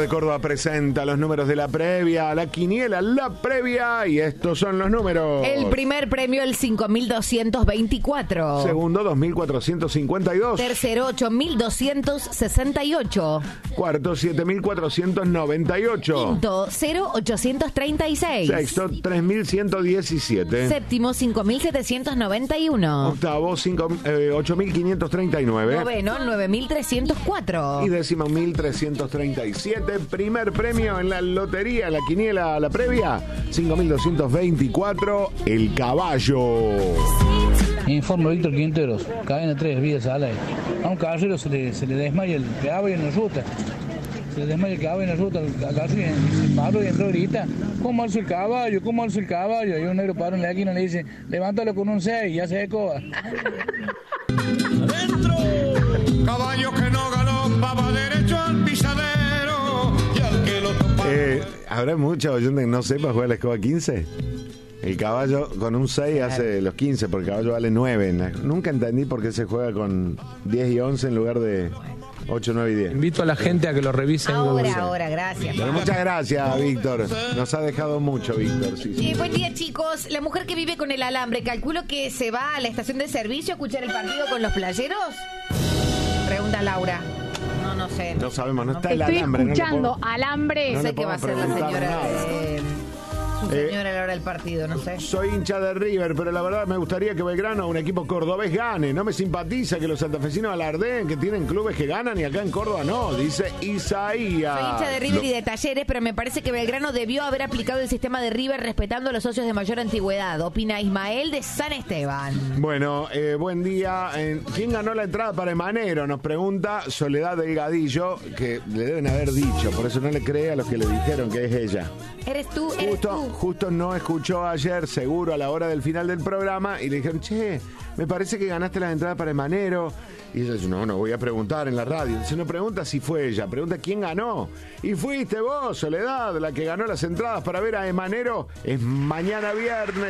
de Córdoba presenta los números de la previa, la quiniela, la previa, y estos son los números. El primer premio, el 5.224. Segundo, 2.452. Tercero, 8.268. Cuarto, 7.498. Quinto, 0.836. Sexto, 3.117. Séptimo, 5.791. Octavo, 8.539. Noveno, 9.304. Y décimo, 1.337. Primer premio en la lotería, la quiniela, la previa, 5.224, el caballo. Informo Víctor Quinteros, cadena 3, vías al aire. A un caballero se le desmaya el caballo en la ruta. Se le desmaya el caballo en la ruta, al caballero y Pablo y entró y grita: ¿cómo alzo el caballo? ¿Cómo alzo el caballo? Y un negro paró en la esquina y le dice: levántalo con un 6 y ya se ecoba. ¡Adentro! Caballo que no galopaba, va derecho al pisadero y al que lo topa. ¿Habrá mucha oyente que no sepa jugar la escoba 15? El caballo con un 6 hace los 15, porque el caballo vale 9. Nunca entendí por qué se juega con 10 y 11 en lugar de 8, 9 y 10. Invito a la gente a que lo revise en Google. Ahora, gracias. Pero muchas gracias, Víctor. Nos ha dejado mucho, Víctor. Sí. Buen día, chicos. La mujer que vive con el alambre, calculo que se va a la estación de servicio a escuchar el partido con los playeros. Pregunta Laura. No sé. No sabemos, no está el Estoy alambre. escuchando alambre. No le sé qué va a hacer la podemos señora. preguntar Su señora a la hora del partido, no sé. Soy hincha de River, pero la verdad me gustaría que Belgrano, un equipo cordobés, gane. No me simpatiza que los santafesinos alardeen que tienen clubes que ganan y acá en Córdoba no, dice Isaías. Soy hincha de River y de Talleres, pero me parece que Belgrano debió haber aplicado el sistema de River respetando a los socios de mayor antigüedad. Opina Ismael de San Esteban. Bueno, buen día. ¿Quién ganó la entrada para Emanero? Nos pregunta Soledad Delgadillo, que le deben haber dicho, por eso no le cree a los que le dijeron que es ella. Eres tú. Justo no escuchó ayer, seguro, a la hora del final del programa, y le dijeron: che, me parece que ganaste las entradas para Emanero. Y ella dice: no voy a preguntar en la radio. Dice: no pregunta si fue ella, pregunta quién ganó. Y fuiste vos, Soledad, la que ganó las entradas para ver a Emanero. Es mañana viernes.